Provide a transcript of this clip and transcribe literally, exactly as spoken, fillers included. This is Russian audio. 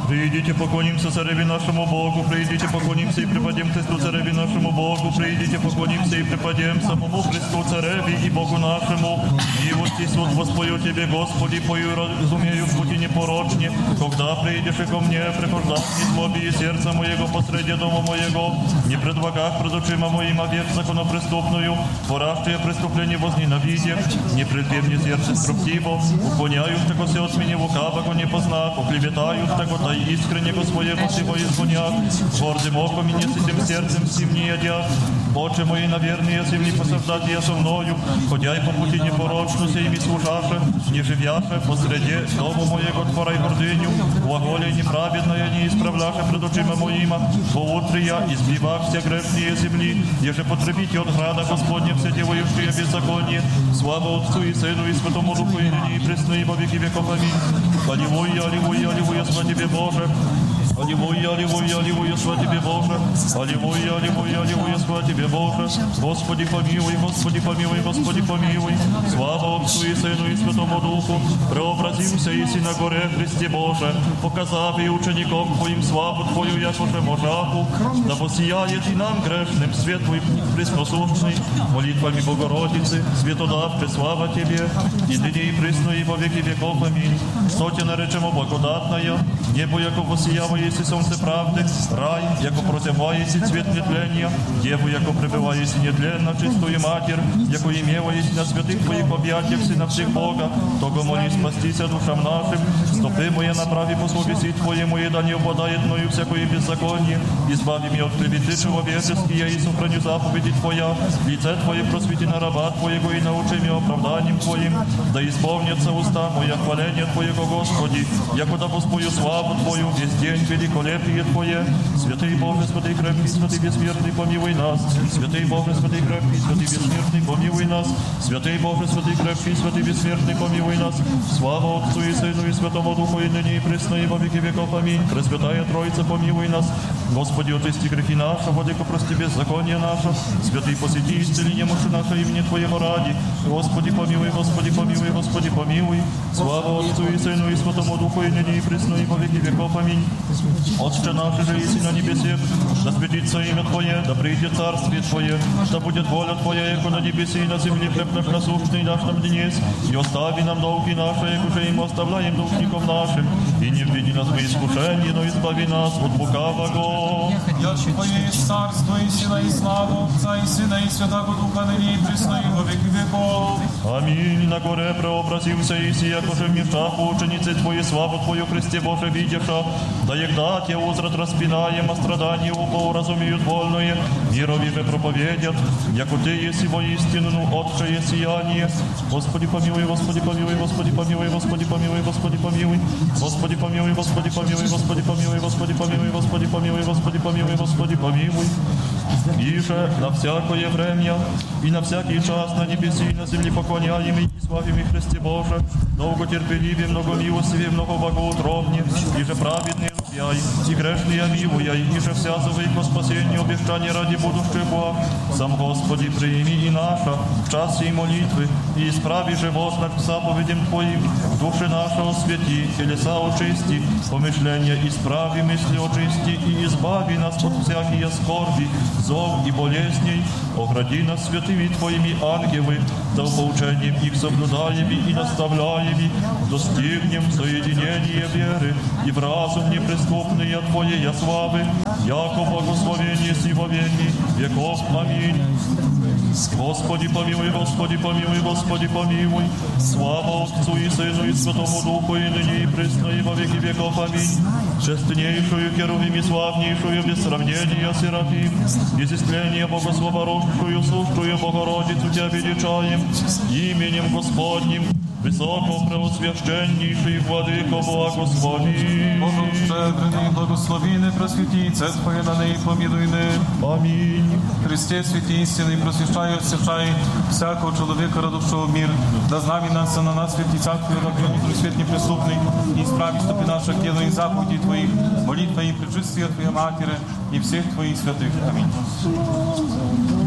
Придите, поклонимся цареве нашему Богу, придите, поклонимся и преподем Христу цареве нашему Богу, придите, поклонимся и преподем самому Христу цареве и Богу нашему. Милости суд воспою тебе, Господи, пою разумею в пути непорочне, когда придешь и ко мне, прихождах не злобие сердца моего посреди дома моего, не пред врагах пред очима моим век законопреступную, поражьте я преступление возненавидя, не предпе мне сердце строптиво, уклоняю тако се от меня лукавого не познав, оклеветаю тако та искреннего своего всего изгонях, гордым оком и несытым сердцем всем не ядя, Отче мои, наверное, земли посаждать я со мною, ходя и по пути непорочно сей служаше, не живяше посреди дома моего двора и гордыню, глаголе неправедное не исправляше пред очима моима, по утре я избивах все грешные земли, еже потребите от града Господня все делающие беззаконие, слава Отцу и Сыну и Святому Духу и ныне и пресно и во веки веков. Аминь. Аллилуйя, аллилуйя, аллилуйя, слава тебе, Боже. Аллилуйя, аллилуйя, аллилуйя, слава тебе, Боже. Аллилуйя, аллилуйя, аллилуйя, слава тебе, Боже. Господи помилуй, Господи помилуй, Господи помилуй. Слава Отцу и Сыну и Святому Духу. Преобразимся иси на горе Христе Боже, показав и учеником Твоим славу Твою, якоже можаху, да посияет и нам грешным свет Твой пресносущный, молитвами Богородицы, светодавче, слава Тебе, и ныне и присно и во веки веков. Аминь. Что Те наречемо благодатная, небо, яко посиява еси солнце правды, рай, яко протява еси цвет нетления, деву, яко пребыва еси нетленно, чистую Матерь, яко имела еси на святых Твоих объятиях сына всех Бога, того моли спастися душам нашим, стопы мои направи по словеси Твоему, и да не обладает мною всякое беззаконие, избави меня от клеветы человеческие, и сохраню заповеди Твоя, лице Твое просвети на раба Твоего, и научи меня оправданием Твоим, да исполнится уста моя хваление Твоего, Господи, яко да воспою славу Твою, весь день великолепие Твое. Святый Боже, святый крепкий, святый бессмертный, помилуй нас. Святый Боже, святый крепкий, святый бессмертный, помилуй нас. Святый Боже, святый крепкий, святый бессмертный, помилуй нас. Слава Отцу и Сыну и Святому Духу, и ныне и присно и во веки веков. Аминь. Пресвятая Троица, помилуй нас. Господи, очисти грехи наши, владыко, прости беззаконие наше. Святый, посети исцели немощи наше имени Твоего ради. Господи, помилуй, Господи, помилуй, Господи, помилуй. Слава Отцу и Сыну и Святому Духу, и ныне и присно и во веки веков. Аминь. Отче наш, же еси на небесе, да светится имя Твое, да придет царствие Твое, да будет воля Твоя, яко на небесе и на земле, хлеб наш насущный дашь нам днесь, и остави нам долги наши, яко же им оставляем должником нашим, и не введи нас в искушение, но избави нас от лукавого. Яко Твое есть царство и сила и слава Отца и Сына и Святого Духа, ныне и присно и во веки веков. Аминь. На горе преобразился иси, яко же в мешах ученицы Твои, славу Твою, Христе Боже, видяша, да егда Те узрат распинаем, а страдания убо разумеют вольное, мирови же проповедят, яко Ты еси воистину, Отче есть сияние. Господи помилуй, Господи помилуй, Господи помилуй, Господи помилуй, Господи помилуй, Господи помилуй, Господи помилуй, Господи помилуй, Господи помилуй, Господи помилуй, Господи помилуй, Господи помилуй. И же на всякое время и на всякий час на небеси и на земле поклоняем и славим и Христе Боже, долготерпеливее, многомилостивее, многоблагоутробнее, и же праведный любяй, и грешные милуя, и же вся зовыко спасение, обещание ради будущих благ. Сам Господи прими и наша в час сей молитвы, и исправи живот над заповедям Твоим, души наши освети, телеса очисти, помышления исправи, мысли очисти, и избави нас от всякие скорби, зов и болезней, огради нас святыми Твоими ангелы, да поучением их соблюдаеми и наставляеми, достигнем соединения веры и в разум неприступные Твоей славы, яко благословение си во веки веков. Аминь. Господи помилуй, Господи помилуй, Господи помилуй. Слава Отцу и Сыну и Святому Духу, и ныне и присно и во веки веков. Аминь. Честнейшую керувим и славнейшую без сравнения Серафим, изъяснение Богословорожшую, сущую Богородицу Тебя величаем, именем Господним, высоко преосвященнейший Владыко, благослови. Боже щедрый, благословенный, просвети, Царь Твое на ней помилуйны. Аминь. Христе, святи истины, просвещай, освящай всякого человека, родившего в мир, да знамена на нас святи Царствие, да премудрый свет неприступный, и исправи стопы наши к делу и заповеди Твоих, молитва и пречистия Твоей Матери и всех Твоих святых. Аминь.